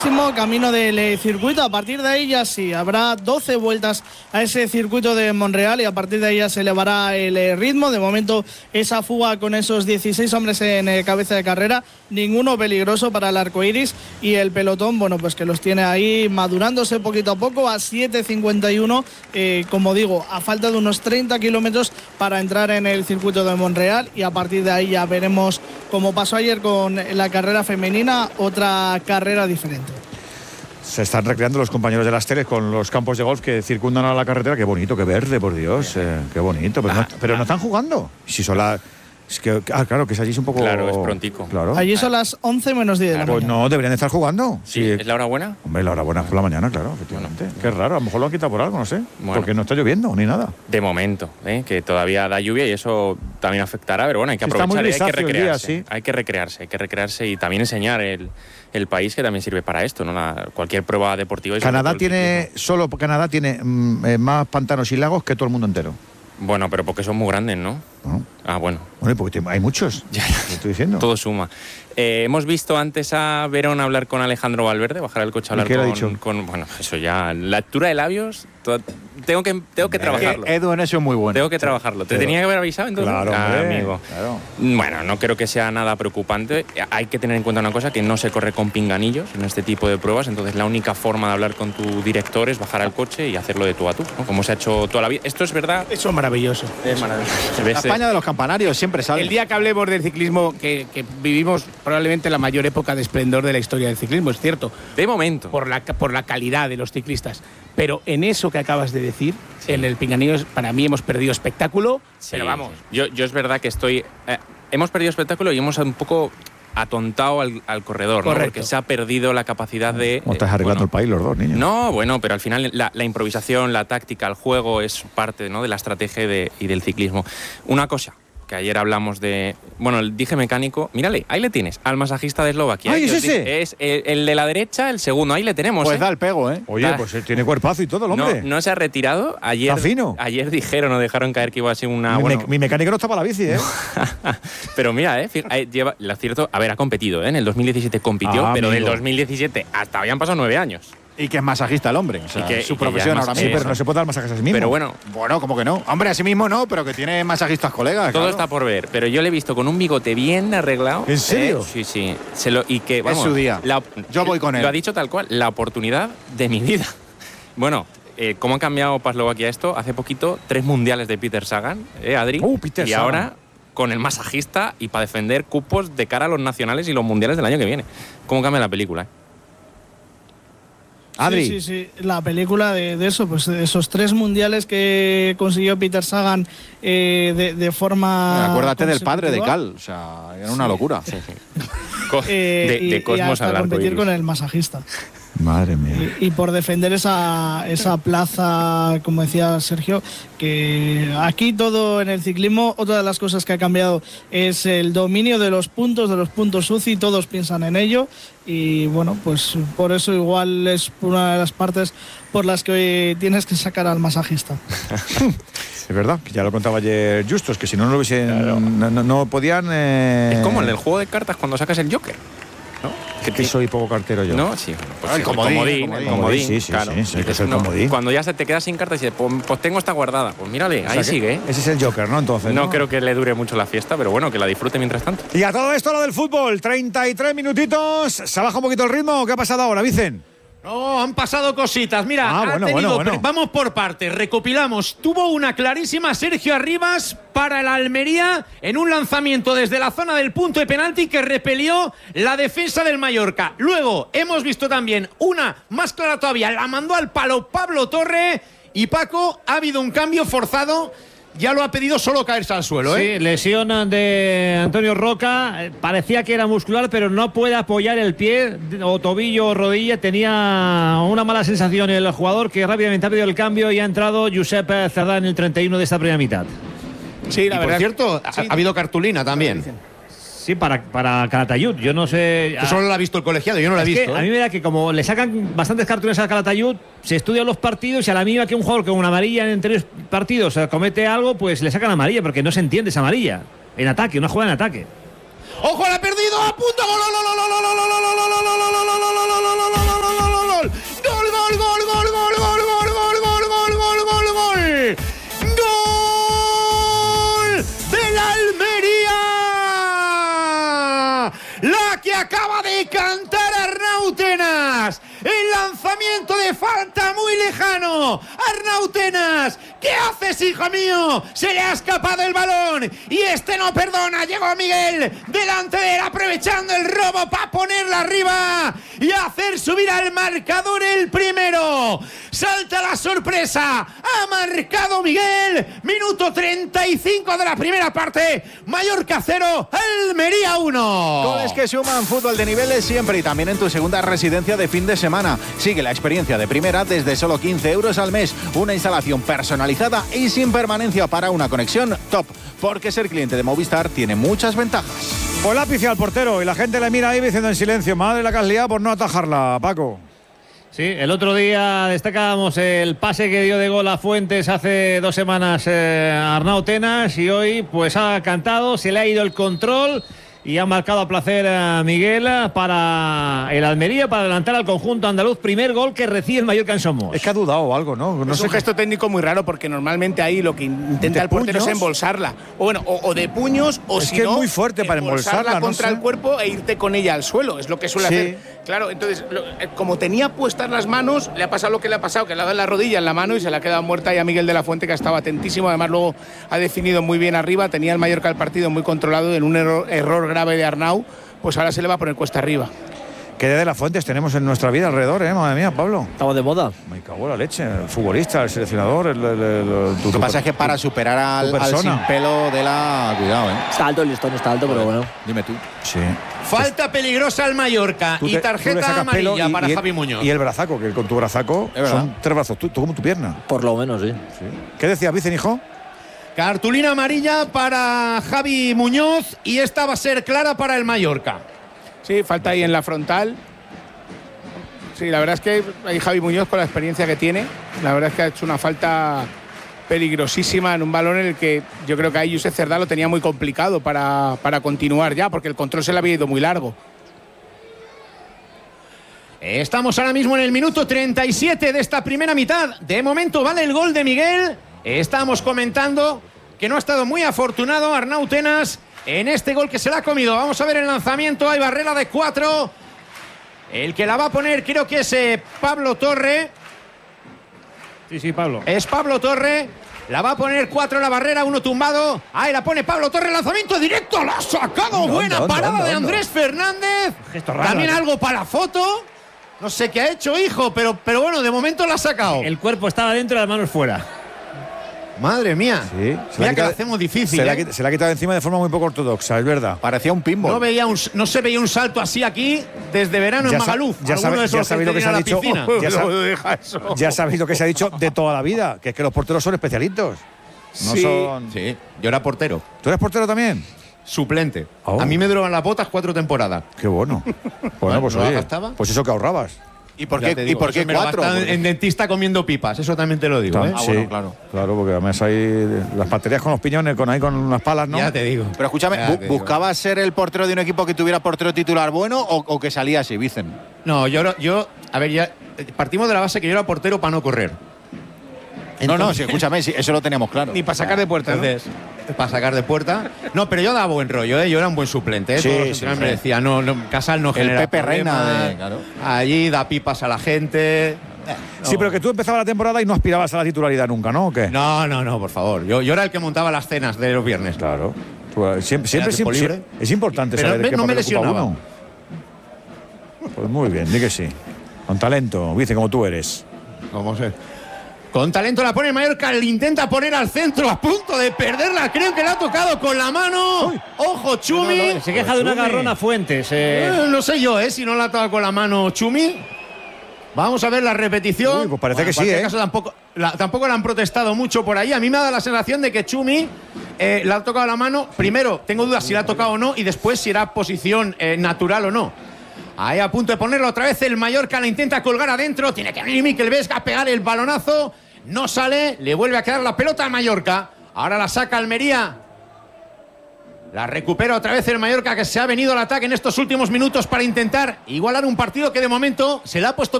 Camino del circuito. A partir de ahí ya sí, habrá 12 vueltas a ese circuito de Monreal y a partir de ahí ya se elevará el ritmo. De momento esa fuga con esos 16 hombres en cabeza de carrera, ninguno peligroso para el arcoiris y el pelotón, bueno, pues que los tiene ahí madurándose poquito a poco a 7:51, como digo, a falta de unos 30 kilómetros para entrar en el circuito de Monreal y a partir de ahí ya veremos, como pasó ayer con la carrera femenina, otra carrera diferente. Se están recreando los compañeros de las teles con los campos de golf que circundan a la carretera. Qué bonito, qué verde, por Dios. Qué bonito. Pero no están jugando. Si son es que, claro, que es allí es un poco... Claro, es prontico. Claro. Allí son las 11 menos 10 de la mañana. Pues no, deberían de estar jugando. Sí, ¿es la hora buena? Hombre, la hora buena es por la mañana, claro, efectivamente. Bueno. Qué raro, a lo mejor lo han quitado por algo, no sé. Bueno. Porque no está lloviendo ni nada. De momento, que todavía da lluvia y eso también afectará, pero bueno, hay que aprovechar y hay que recrearse. Día, sí. Hay que recrearse y también enseñar el país, que también sirve para esto, ¿no? Cualquier prueba deportiva. Canadá tiene más pantanos y lagos que todo el mundo entero. Bueno, pero porque son muy grandes, ¿no? No. Ah, bueno. Bueno, porque hay muchos. Ya, lo estoy diciendo. Todo suma. Hemos visto antes a Verón hablar con Alejandro Valverde, bajar el coche a hablar con... Bueno, eso ya... La altura de labios... Tengo que trabajarlo. Edu en eso es muy bueno. Tengo que trabajarlo. ¿Te tenía que haber avisado entonces? Claro, hombre, amigo. Claro. Bueno, no creo que sea nada preocupante. Hay que tener en cuenta una cosa, que no se corre con pinganillos en este tipo de pruebas. Entonces la única forma de hablar con tu director es bajar al coche y hacerlo de tú a tú, ¿no? Como se ha hecho toda la vida. Esto es verdad. Eso es maravilloso. Es maravilloso. La España de los campanarios siempre sale. El día que hablemos del ciclismo, que vivimos probablemente la mayor época de esplendor de la historia del ciclismo, es cierto. De momento. Por la calidad de los ciclistas. Pero en eso que acabas de decir, sí, en el pinganillo, para mí hemos perdido espectáculo. Sí, pero vamos. Yo es verdad que hemos perdido espectáculo y hemos un poco atontado al corredor, ¿no? Porque se ha perdido la capacidad de... ¿Cómo estás arreglando el país los dos, niños? No, bueno, pero al final la improvisación, la táctica, el juego es parte, ¿no?, de la estrategia y del ciclismo. Una cosa que ayer hablamos de... Bueno, el dije mecánico, mírale, ahí le tienes, al masajista de Eslovaquia. ¡Ay, es ese! Es el de la derecha, el segundo, ahí le tenemos. Pues da el pego, ¿eh? Oye, pues él tiene cuerpazo y todo el hombre. No se ha retirado. Ayer, está fino. Ayer dejaron caer que iba a ser una... Mi mecánico no está para la bici, ¿eh? Pero mira, lleva, lo cierto, a ver, ha competido, ¿eh? En el 2017 compitió, pero del 2017 hasta habían pasado 9 años. Y que es masajista el hombre. O sea, y su profesión ahora mismo. Sí, pero no se puede dar masajes a sí mismo. Pero bueno, ¿cómo que no? Hombre, a sí mismo no, pero que tiene masajistas colegas. Todo está por ver. Pero yo le he visto con un bigote bien arreglado. ¿En serio? Sí. Y que, vamos, es su día. Yo voy con él. Lo ha dicho tal cual, la oportunidad de mi vida. Bueno, ¿cómo ha cambiado para Eslovaquia esto? Hace poquito, 3 mundiales de Peter Sagan, Adri. Peter y Sagan. Ahora con el masajista y para defender cupos de cara a los nacionales y los mundiales del año que viene. ¿Cómo cambia la película? Adri. Sí, la película de eso, pues de esos 3 mundiales que consiguió Peter Sagan de forma... Acuérdate del padre de Cal, o sea, era una locura. Sí. De Cosmos y hasta al competir arcoíris. con el masajista. Madre mía. Y por defender esa plaza, como decía Sergio, que aquí todo en el ciclismo, otra de las cosas que ha cambiado es el dominio de los puntos UCI, todos piensan en ello y bueno, pues por eso igual es una de las partes por las que hoy tienes que sacar al masajista. Es verdad, que ya lo contaba ayer Justos, que si no lo hubiesen... Claro. No podían... Es como en el juego de cartas cuando sacas el Joker, ¿no? Que soy poco cartero yo. No, sí. Pues el comodín. Sí, claro. Sí, es el comodín. Cuando ya se te queda sin cartas y dices, pues tengo esta guardada. Pues mírale, ahí sigue. Ese es el Joker, ¿no? Entonces. No creo que le dure mucho la fiesta, pero bueno, que la disfrute mientras tanto. Y a todo esto lo del fútbol, 33 minutitos. ¿Se baja un poquito el ritmo? ¿Qué ha pasado ahora, Vicen? No, han pasado cositas. Mira, bueno. Vamos por partes, recopilamos. Tuvo una clarísima Sergio Arribas para el Almería en un lanzamiento desde la zona del punto de penalti que repelió la defensa del Mallorca. Luego hemos visto también una más clara todavía, la mandó al palo Pablo Torre y Paco, ha habido un cambio forzado. Ya lo ha pedido solo caerse al suelo, ¿eh? Sí, lesión de Antonio Roca. Parecía que era muscular, pero no puede apoyar el pie, o tobillo o rodilla. Tenía una mala sensación el jugador, que rápidamente ha pedido el cambio y ha entrado Josep Cerdá en el 31 de esta primera mitad. Sí, la verdad. Por cierto, ha habido cartulina también. Sí, para Calatayud. Yo no sé... Que solo lo ha visto el colegiado, yo no lo he visto. A mí me da que como le sacan bastantes cartones a Calatayud, se estudian los partidos y a la mínima que un jugador con una amarilla en 3 partidos comete algo, pues le sacan amarilla, porque no se entiende esa amarilla. En ataque, una jugada en ataque. ¡Ojo, la ha perdido! a punto. Gol. Del Almería. La que acaba de cantar Arnau Tenas. El lanzamiento de falta muy lejano. Arnau Tenas, ¿qué haces, hijo mío? Se le ha escapado el balón y este no perdona. Llegó Miguel delante de él, aprovechando el robo para ponerla arriba y hacer subir al marcador el primero. Salta la sorpresa. Ha marcado Miguel. Minuto 35 de la primera parte. Mallorca 0, Almería 1. Goles que suman, fútbol de niveles siempre y también en tu segunda residencia de fin de semana. Sigue la experiencia de primera desde solo 15 euros al mes. Una instalación personalizada y sin permanencia para una conexión top. Porque ser cliente de Movistar tiene muchas ventajas. Pues lápiz al portero y la gente le mira ahí diciendo en silencio, madre la que has liado por no atajarla, Paco. Sí, el otro día destacábamos el pase que dio de gol a Fuentes hace 2 semanas Arnau Tenas y hoy pues ha cantado, se le ha ido el control y ha marcado a placer a Miguel para el Almería, para adelantar al conjunto andaluz. Primer gol que recibe el Mallorca en Somos. Es que ha dudado o algo, ¿no? Es un gesto técnico muy raro porque normalmente ahí lo que intenta el portero es embolsarla. O bueno, o de puños o si no… Es que es muy fuerte para embolsarla. Contra el cuerpo e irte con ella al suelo. Es lo que suele hacer. Claro, entonces, como tenía puestas las manos, le ha pasado lo que le ha pasado, que le ha dado en la rodilla, en la mano y se le ha quedado muerta. Y a Miguel de la Fuente, que estaba atentísimo. Además, luego ha definido muy bien arriba. Tenía el Mallorca el partido muy controlado en un error grave de Arnau. Pues ahora se le va a poner cuesta arriba. ¿Qué de las Fuentes tenemos en nuestra vida alrededor, madre mía, Pablo? Estamos de moda. Me cago en la leche. El futbolista, el seleccionador, lo que pasa es que para superar al sin pelo de la… Cuidado, Está alto el listón, está alto, pero bueno. Dime tú. Sí. Falta peligrosa al Mallorca y tarjeta amarilla para Javi Muñoz. Y el brazaco, que con tu brazaco son 3 brazos, tú como tu pierna. Por lo menos, sí. ¿Qué decías, Vicen, hijo? Cartulina amarilla para Javi Muñoz y esta va a ser clara para el Mallorca. Sí, falta ahí en la frontal. Sí, la verdad es que ahí Javi Muñoz, con la experiencia que tiene, la verdad es que ha hecho una falta peligrosísima en un balón en el que yo creo que ahí Josep Cerdá lo tenía muy complicado para continuar ya, porque el control se le había ido muy largo. Estamos ahora mismo en el minuto 37 de esta primera mitad. De momento vale el gol de Miguel. Estamos comentando que no ha estado muy afortunado Arnau Tenas en este gol que se la ha comido. Vamos a ver el lanzamiento. Hay barrera de 4. El que la va a poner creo que es Pablo Torre. Sí, Pablo. Es Pablo Torre. La va a poner 4 en la barrera, 1 tumbado. Ahí la pone Pablo Torre, lanzamiento directo. La ha sacado. Buena parada de Andrés Fernández. Gesto raro, también algo para la foto. No sé qué ha hecho, hijo, pero bueno, de momento la ha sacado. El cuerpo estaba dentro y las manos fuera. Madre mía. Sí, mira que la hacemos difícil. Se la ha quitado encima de forma muy poco ortodoxa, es verdad. Parecía un pinball. No se veía un salto así aquí desde verano en Magaluf. Ya sabéis lo que se ha dicho. Ya sabéis lo que se ha dicho de toda la vida, que es que los porteros son especialitos. No son… Sí, yo era portero. ¿Tú eres portero también? Suplente. Oh. A mí me drogan las botas 4 temporadas. Qué bueno. Bueno, pues ¿no oye, gastaba? pues eso que ahorrabas. ¿Y por qué 4? En dentista comiendo pipas, eso también te lo digo. Sí, bueno, claro. Claro, porque además hay las baterías con los piñones, con unas palas, ¿no? Ya te digo. Pero escúchame, ¿buscabas ser el portero de un equipo que tuviera portero titular bueno o que salía así, Vicen? No, yo a ver, ya partimos de la base que yo era portero para no correr. Entonces, sí, escúchame, sí, eso lo teníamos claro. Ni para sacar de puerta, ¿no? Entonces, para sacar de puerta. No, pero yo daba buen rollo, yo era un buen suplente. Sí, todos los entrenadores me decían, no, Casal no genera Pepe problemas, Reina claro. Allí da pipas a la gente. Sí, pero que tú empezabas la temporada y no aspirabas a la titularidad nunca, ¿no? ¿O qué? No, por favor. Yo era el que montaba las cenas de los viernes. Claro. Siempre libre. es importante Pero saber qué no me papel ocupa lesionaba. uno. Pues muy bien, di que sí. Con talento, Vice, como tú eres. ¿Cómo sé? Con talento la pone el Mallorca, le intenta poner al centro, a punto de perderla. Creo que la ha tocado con la mano. Uy. Ojo, Chumi. Se queja de una garrona Fuentes. No sé yo, si no la ha tocado con la mano Chumi. Vamos a ver la repetición. Uy, pues parece que en sí, cualquier caso, tampoco le han protestado mucho por ahí. A mí me ha dado la sensación de que Chumi le ha tocado la mano. Primero, tengo dudas si la ha tocado o no, y después si era posición natural o no. Ahí a punto de ponerlo otra vez el Mallorca, la intenta colgar adentro. Tiene que venir Mikel Vesga a pegar el balonazo. No sale, le vuelve a quedar la pelota al Mallorca. Ahora la saca Almería. La recupera otra vez el Mallorca, que se ha venido al ataque en estos últimos minutos para intentar igualar un partido que de momento se le ha puesto